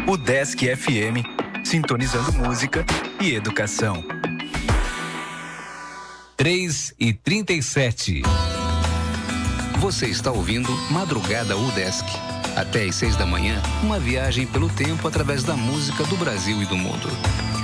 O Desk FM, sintonizando música e educação. 3h37. Você está ouvindo Madrugada UDESC. Até às 6 da manhã, uma viagem pelo tempo através da música do Brasil e do mundo.